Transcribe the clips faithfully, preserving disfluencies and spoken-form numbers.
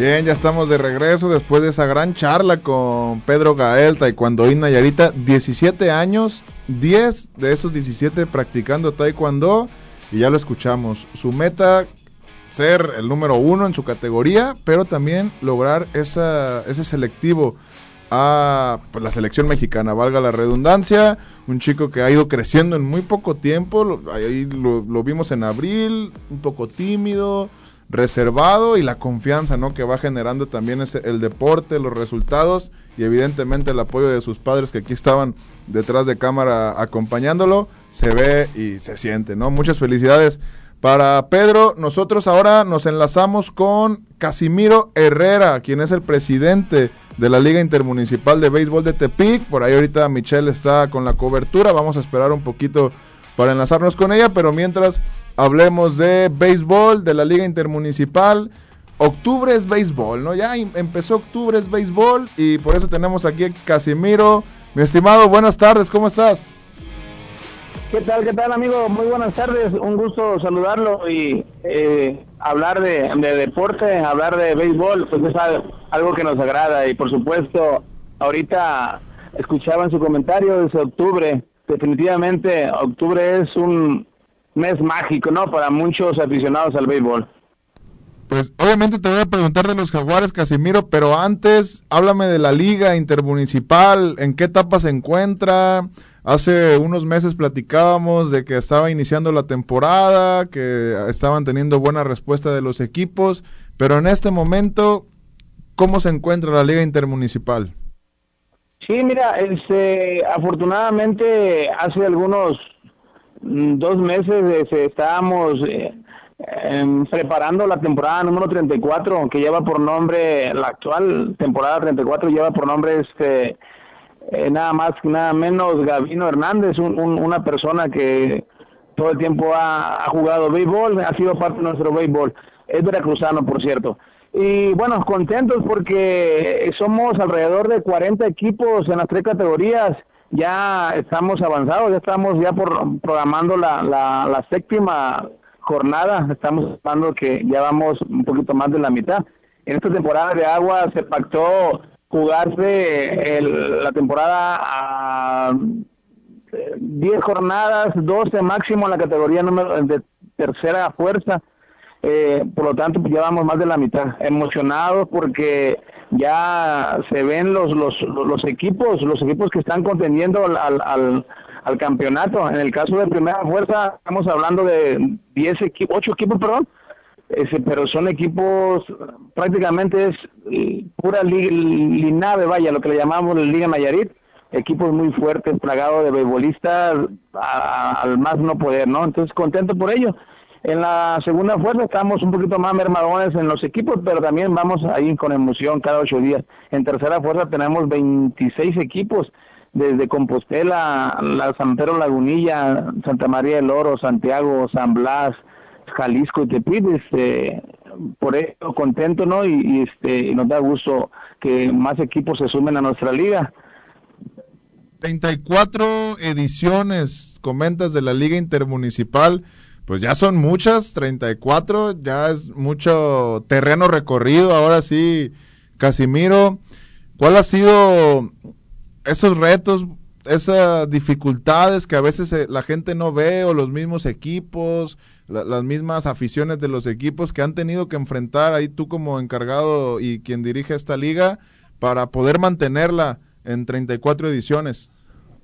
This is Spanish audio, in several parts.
Bien, ya estamos de regreso después de esa gran charla con Pedro Gael, taekwondoín Nayarita, diecisiete años, diez de esos diecisiete practicando taekwondo, y ya lo escuchamos, su meta ser el número uno en su categoría, pero también lograr esa, ese selectivo a pues, la selección mexicana, valga la redundancia, un chico que ha ido creciendo en muy poco tiempo, lo, ahí lo, lo vimos en abril, un poco tímido, reservado, y la confianza, ¿no?, que va generando también ese, el deporte, los resultados y evidentemente el apoyo de sus padres que aquí estaban detrás de cámara acompañándolo, se ve y se siente, ¿no? Muchas felicidades para Pedro. Nosotros ahora nos enlazamos con Casimiro Herrera, quien es el presidente de la Liga Intermunicipal de Béisbol de Tepic. Por ahí ahorita Michelle está con la cobertura, vamos a esperar un poquito para enlazarnos con ella, pero mientras hablemos de béisbol, de la Liga Intermunicipal. Octubre es béisbol, ¿no? Ya empezó octubre es béisbol y por eso tenemos aquí a Casimiro. Mi estimado, buenas tardes, ¿cómo estás? ¿Qué tal, qué tal, amigo? Muy buenas tardes, un gusto saludarlo y eh, hablar de, de deporte, hablar de béisbol, pues es algo que nos agrada y por supuesto, ahorita escuchaba en su comentario desde octubre, definitivamente octubre es un mes mágico, ¿no? Para muchos aficionados al béisbol. Pues obviamente te voy a preguntar de los Jaguares, Casimiro, pero antes háblame de la Liga Intermunicipal, ¿en qué etapa se encuentra? Hace unos meses platicábamos de que estaba iniciando la temporada, que estaban teniendo buena respuesta de los equipos, pero en este momento, ¿cómo se encuentra la Liga Intermunicipal? Sí, mira, este, afortunadamente hace algunos mm, dos meses este, estábamos eh, eh, preparando la temporada número treinta y cuatro, que lleva por nombre, la actual temporada treinta y cuatro lleva por nombre este... Eh, nada más que nada menos Gavino Hernández, un, un, una persona que todo el tiempo ha, ha jugado béisbol, ha sido parte de nuestro béisbol, es veracruzano, por cierto. Y bueno, contentos porque somos alrededor de cuarenta equipos en las tres categorías, ya estamos avanzados, ya estamos ya por programando la, la, la séptima jornada, estamos esperando que ya vamos un poquito más de la mitad. En esta temporada de agua se pactó jugarse el, la temporada a diez jornadas, doce máximo en la categoría número de tercera fuerza, eh, por lo tanto pues, ya vamos más de la mitad, emocionados porque ya se ven los los los equipos, los equipos que están contendiendo al, al, al, al campeonato. En el caso de primera fuerza estamos hablando de diez equipos, ocho equipos, perdón, Ese, pero son equipos, prácticamente es eh, pura li, linave, vaya, lo que le llamamos la Liga Nayarit, equipos muy fuertes, plagados de beisbolistas a, al más no poder, ¿no? Entonces, contento por ello. En la segunda fuerza estamos un poquito más mermadones en los equipos, pero también vamos ahí con emoción cada ocho días. En tercera fuerza tenemos veintiséis equipos, desde Compostela, la San Pedro Lagunilla, Santa María del Oro, Santiago, San Blas, Jalisco y Tepic, este, por eso contento, ¿no? Y, y este y nos da gusto que más equipos se sumen a nuestra liga. treinta y cuatro ediciones, comentas, de la Liga Intermunicipal, pues ya son muchas, treinta y cuatro, ya es mucho terreno recorrido. Ahora sí, Casimiro, ¿cuál ha sido esos retos, esas dificultades que a veces eh, la gente no ve, o los mismos equipos, la, las mismas aficiones de los equipos que han tenido que enfrentar ahí tú como encargado y quien dirige esta liga para poder mantenerla en treinta y cuatro ediciones?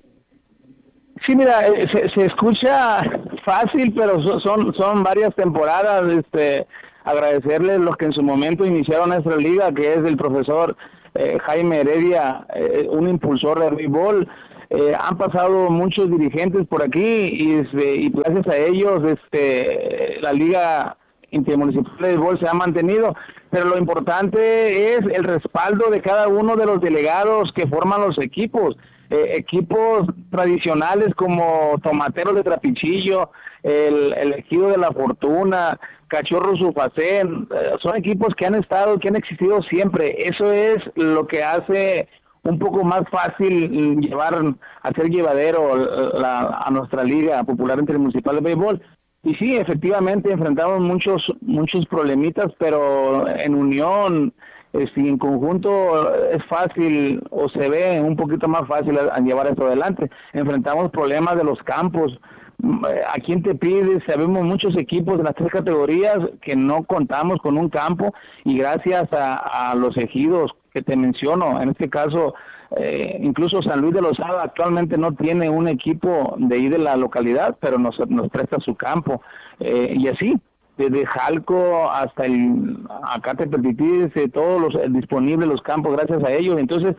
Sí, mira, eh, se, se escucha fácil, pero so, son son varias temporadas. Este, agradecerles los que en su momento iniciaron nuestra liga, que es el profesor eh, Jaime Heredia, eh, un impulsor del béisbol. Eh, han pasado muchos dirigentes por aquí y, este, y gracias a ellos este, la Liga Intermunicipal de Béisbol se ha mantenido, pero lo importante es el respaldo de cada uno de los delegados que forman los equipos. Eh, equipos tradicionales como Tomateros de Trapichillo, el, el Ejido de la Fortuna, Cachorros Ufacén, eh, son equipos que han estado, que han existido siempre. Eso es lo que hace un poco más fácil llevar, hacer llevadero la, a nuestra Liga Popular Intermunicipal de Béisbol. y sí, efectivamente enfrentamos muchos muchos problemitas, pero en unión, este, en conjunto es fácil o se ve un poquito más fácil a, a llevar esto adelante. Enfrentamos problemas de los campos. Aquí en Tepic sabemos muchos equipos de las tres categorías que no contamos con un campo, y gracias a, a los ejidos que te menciono, en este caso eh, incluso San Luis de Lozada actualmente no tiene un equipo de ahí de la localidad, pero nos, nos presta su campo, eh, y así desde Jalco hasta el acá Tepetitis, eh, todos los eh, disponibles los campos gracias a ellos. Entonces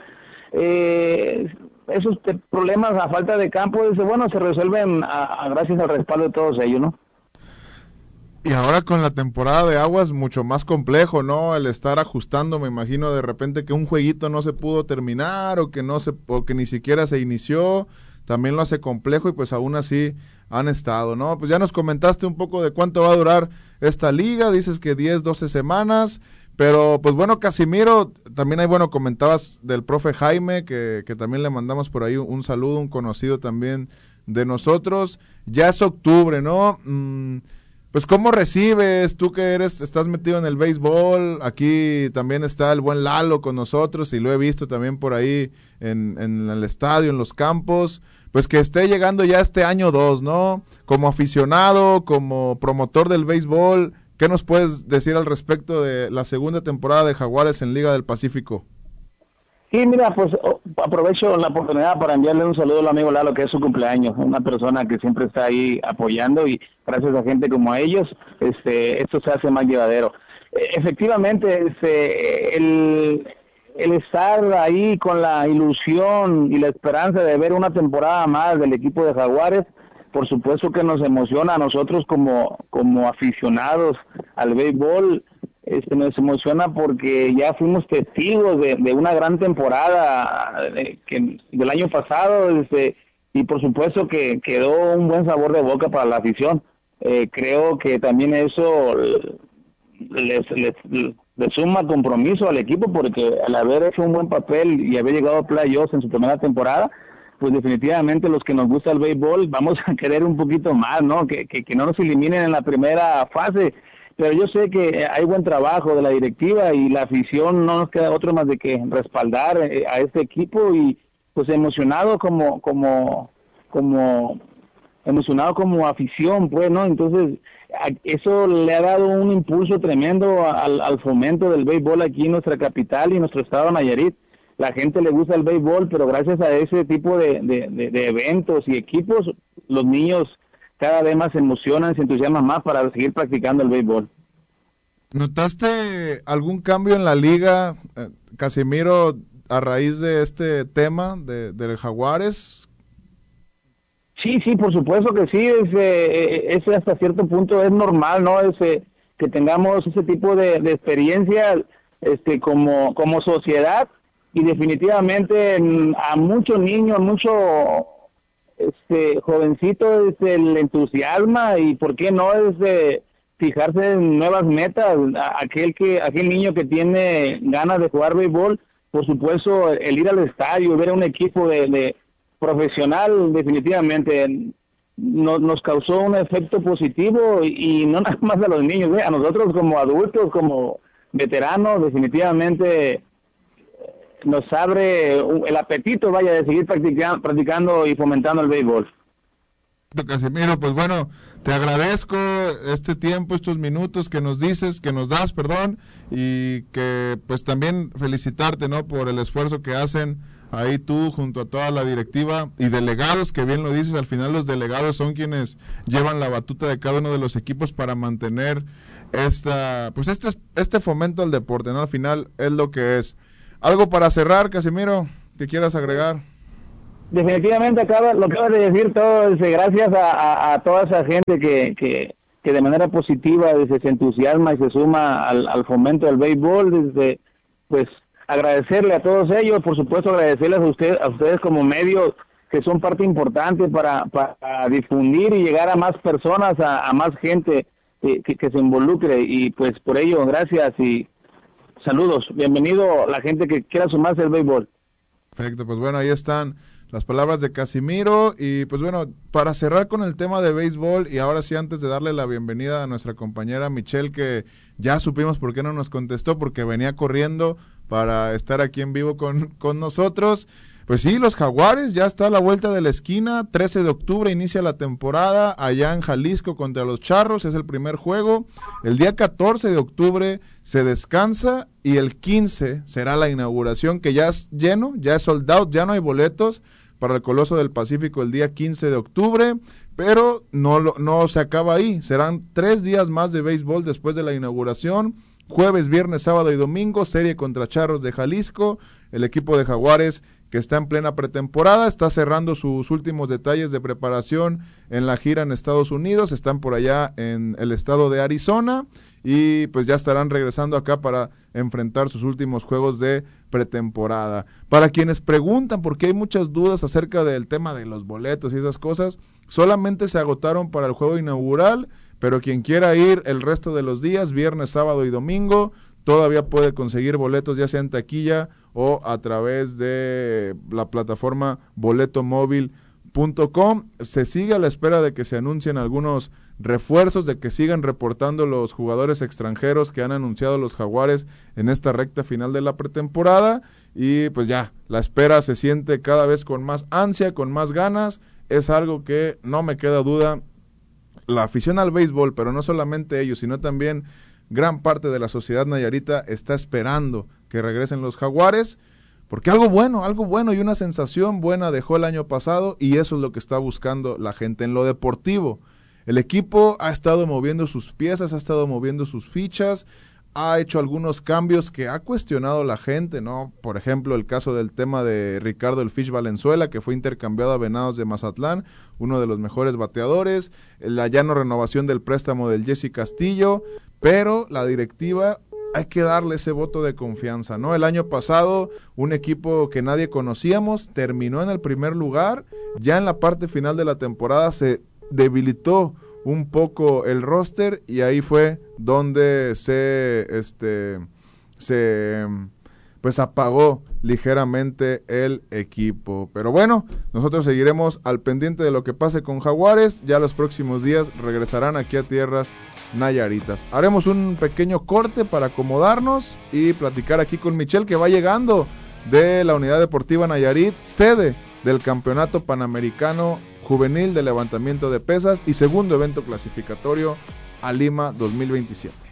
eh, esos te, problemas a falta de campo, dice, bueno, se resuelven a, a gracias al respaldo de todos ellos, ¿no? Y ahora con la temporada de aguas mucho más complejo, ¿no? El estar ajustando, me imagino de repente que un jueguito no se pudo terminar o que no se, o que ni siquiera se inició, también lo hace complejo, y pues aún así han estado, ¿no? Pues ya nos comentaste un poco de cuánto va a durar esta liga, dices que diez, doce semanas, pero pues bueno, Casimiro, también hay, bueno, comentabas del profe Jaime, que, que también le mandamos por ahí un saludo, un conocido también de nosotros. Ya es octubre, ¿no? Mm, pues ¿cómo recibes, tú que eres, estás metido en el béisbol? Aquí también está el buen Lalo con nosotros, y lo he visto también por ahí en, en el estadio, en los campos, pues que esté llegando ya este año dos, ¿no? Como aficionado, como promotor del béisbol, ¿qué nos puedes decir al respecto de la segunda temporada de Jaguares en Liga del Pacífico? Sí, mira, pues oh, aprovecho la oportunidad para enviarle un saludo al amigo Lalo, que es su cumpleaños, una persona que siempre está ahí apoyando, y gracias a gente como ellos, este, esto se hace más llevadero. Eh, efectivamente, este, el, el estar ahí con la ilusión y la esperanza de ver una temporada más del equipo de Jaguares, por supuesto que nos emociona a nosotros como, como aficionados al béisbol. Este, nos emociona porque ya fuimos testigos de, de una gran temporada de, que, del año pasado, este, y por supuesto que quedó un buen sabor de boca para la afición. Eh, creo que también eso les, les, les suma compromiso al equipo, porque al haber hecho un buen papel y haber llegado a playoffs en su primera temporada, pues definitivamente los que nos gusta el béisbol vamos a querer un poquito más, ¿no? Que, que, que no nos eliminen en la primera fase. Pero yo sé que hay buen trabajo de la directiva, y la afición no nos queda otro más de que respaldar a este equipo, y pues emocionado como como como emocionado como afición, pues, ¿no? Entonces eso le ha dado un impulso tremendo al, al fomento del béisbol aquí en nuestra capital y nuestro estado de Nayarit. La gente le gusta el béisbol, pero gracias a ese tipo de, de, de, de eventos y equipos, los niños cada vez más se emocionan, se entusiasman más para seguir practicando el béisbol. ¿Notaste algún cambio en la liga, eh, Casimiro, a raíz de este tema de, de Jaguares? Sí, sí, por supuesto que sí, ese, ese hasta cierto punto es normal, ¿no? Ese, que tengamos ese tipo de, de experiencia este, como, como sociedad, y definitivamente a muchos niños, a muchos este, jovencitos este, le entusiasma, y por qué no es de fijarse en nuevas metas. Aquel que aquel niño que tiene ganas de jugar béisbol, por supuesto el ir al estadio, ver a un equipo de, de profesional, definitivamente no, nos causó un efecto positivo, y, y no nada más a los niños, ¿eh? A nosotros como adultos, como veteranos, definitivamente nos abre el apetito, vaya, de seguir practicando, practicando y fomentando el béisbol. Casimiro, pues bueno, te agradezco este tiempo, estos minutos que nos dices, que nos das, perdón, y que pues también felicitarte, ¿no? Por el esfuerzo que hacen ahí tú junto a toda la directiva y delegados, que bien lo dices, al final los delegados son quienes llevan la batuta de cada uno de los equipos para mantener esta, pues este, este fomento al deporte, ¿no? Al final es lo que es. ¿Algo para cerrar, Casimiro, que quieras agregar? Definitivamente acaba, lo acabas de decir todo, dice, gracias a, a, a toda esa gente que, que, que de manera positiva dice, se entusiasma y se suma al, al fomento del béisbol, desde, pues agradecerle a todos ellos, por supuesto agradecerles a, usted, a ustedes como medios que son parte importante para, para difundir y llegar a más personas, a, a más gente que, que, que se involucre, y pues por ello gracias y saludos, bienvenido la gente que quiera sumarse al béisbol. Perfecto, pues bueno, ahí están las palabras de Casimiro. Y pues bueno, para cerrar con el tema de béisbol, y ahora sí, antes de darle la bienvenida a nuestra compañera Michelle, que ya supimos por qué no nos contestó, porque venía corriendo para estar aquí en vivo con, con nosotros. Pues sí, los Jaguares, ya está a la vuelta de la esquina, trece de octubre inicia la temporada allá en Jalisco contra los Charros, es el primer juego. El día catorce de octubre se descansa y el quince será la inauguración, que ya es lleno, ya es sold out, ya no hay boletos para el Coloso del Pacífico el día quince de octubre, pero no, no se acaba ahí, serán tres días más de béisbol después de la inauguración. Jueves, viernes, sábado y domingo, serie contra Charros de Jalisco. El equipo de Jaguares, que está en plena pretemporada, está cerrando sus últimos detalles de preparación en la gira en Estados Unidos, están por allá en el estado de Arizona y pues ya estarán regresando acá para enfrentar sus últimos juegos de pretemporada. Para quienes preguntan, porque hay muchas dudas acerca del tema de los boletos y esas cosas, solamente se agotaron para el juego inaugural, pero quien quiera ir el resto de los días, viernes, sábado y domingo, todavía puede conseguir boletos, ya sea en taquilla o a través de la plataforma boleto móvil punto com. Se sigue a la espera de que se anuncien algunos refuerzos, de que sigan reportando los jugadores extranjeros que han anunciado los Jaguares en esta recta final de la pretemporada, y pues ya, la espera se siente cada vez con más ansia, con más ganas. Es algo que no me queda duda, la afición al béisbol, pero no solamente ellos, sino también gran parte de la sociedad nayarita está esperando que regresen los Jaguares, porque algo bueno, algo bueno y una sensación buena dejó el año pasado, y eso es lo que está buscando la gente en lo deportivo. El equipo ha estado moviendo sus piezas, ha estado moviendo sus fichas, ha hecho algunos cambios que ha cuestionado la gente, ¿no? Por ejemplo, el caso del tema de Ricardo el Fish Valenzuela, que fue intercambiado a Venados de Mazatlán, uno de los mejores bateadores, la ya no renovación del préstamo del Jesse Castillo, pero la directiva hay que darle ese voto de confianza, ¿no? El año pasado, un equipo que nadie conocíamos terminó en el primer lugar, ya en la parte final de la temporada se debilitó un poco el roster y ahí fue donde se este se pues apagó ligeramente el equipo. Pero bueno, nosotros seguiremos al pendiente de lo que pase con Jaguares. Ya los próximos días regresarán aquí a tierras nayaritas. Haremos un pequeño corte para acomodarnos y platicar aquí con Michelle, que va llegando de la Unidad Deportiva Nayarit, sede del Campeonato Panamericano Juvenil de Levantamiento de Pesas y segundo evento clasificatorio a Lima dos mil veintisiete.